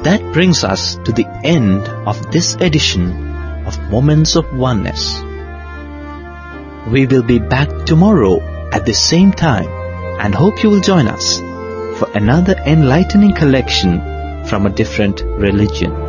that brings us to the end of this edition of Moments of Oneness. We will be back tomorrow at the same time and hope you will join us for another enlightening collection from a different religion.